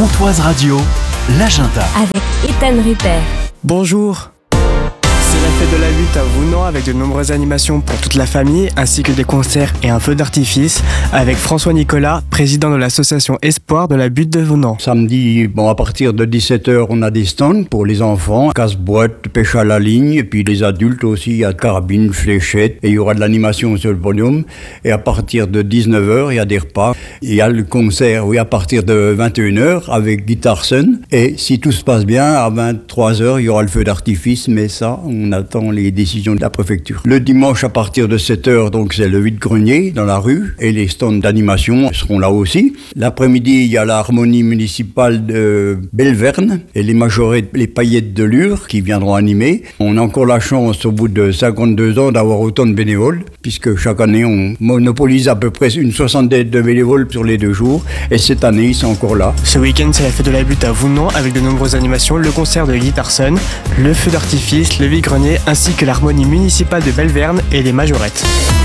Pontoise Radio, l'agenda. Avec Ethan Rupert. Bonjour. C'est la fête de la lutte à Vounan avec de nombreuses animations pour toute la famille ainsi que des concerts et un feu d'artifice avec François Nicolas, président de l'association Espoir de la butte de Vounan. Samedi, à partir de 17h, on a des stands pour les enfants, casse-boîte, pêche à la ligne, et puis les adultes aussi, il y a carabines, fléchettes, et il y aura de l'animation sur le podium. Et à partir de 19h, il y a des repas. Il y a le concert, à partir de 21h avec Guitar Sun. Et si tout se passe bien, à 23h, il y aura le feu d'artifice, mais ça, on attend les décisions de la préfecture. Le dimanche, à partir de 7h, donc c'est le vide-grenier dans la rue, et les stands d'animation seront là aussi. L'après-midi, il y a l'harmonie municipale de Belverne et les majorettes, les paillettes de Lure qui viendront animer. On a encore la chance, au bout de 52 ans, d'avoir autant de bénévoles, puisque chaque année, on monopolise à peu près une soixantaine de bénévoles sur les 2 jours, et cette année, ils sont encore là. Ce week-end, c'est la fête de la butte à Vounan avec de nombreuses animations, le concert de Guitar Sun, le feu d'artifice, le vide-grenier ainsi que l'harmonie municipale de Belverne et les majorettes.